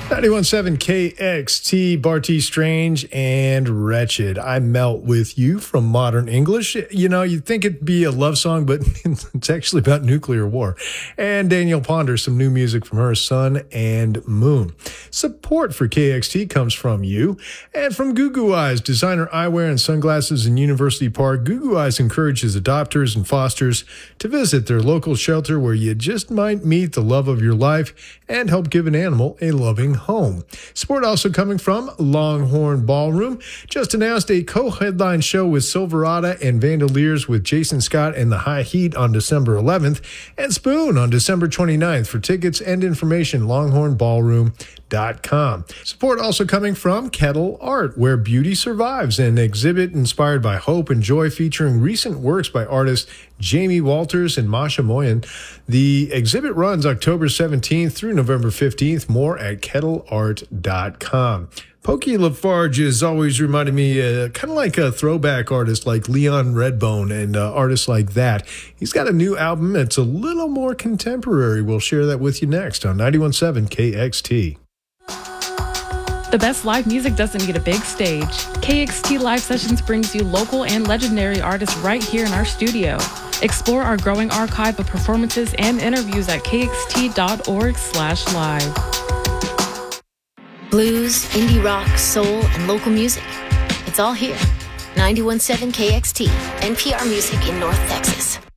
91.7 KXT, Barty Strange and Wretched. I Melt With You from Modern English. You know, you'd think it'd be a love song, but it's actually about nuclear war. And Danielle Ponder, some new music from her, Sun and Moon. Support for KXT comes from you and from Goo Goo Eyes, designer eyewear and sunglasses in University Park. Goo Goo Eyes encourages adopters and fosters to visit their local shelter where you just might meet the love of your life and help give an animal a loving home. Support also coming from Longhorn Ballroom. Just announced a co-headline show with Silverado and Vandaliers with Jason Scott and the High Heat on December 11th and Spoon on December 29th. For tickets and information, longhornballroom.com. Support also coming from Kettle Art, where beauty survives, an exhibit inspired by hope and joy featuring recent works by artists Jamie Walters and Masha Moyen. The exhibit runs October 17th through November 15th. More at kettleart.com. Pokey Lafarge has always reminded me kind of like a throwback artist like Leon Redbone and artists like that. He's got a new album that's a little more contemporary. We'll share that with you next on 91.7 KXT. The best live music doesn't need a big stage. KXT Live Sessions brings you local and legendary artists right here in our studio. Explore our growing archive of performances and interviews at kxt.org/live. Blues, indie rock, soul, and local music. It's all here. 91.7 KXT, NPR Music in North Texas.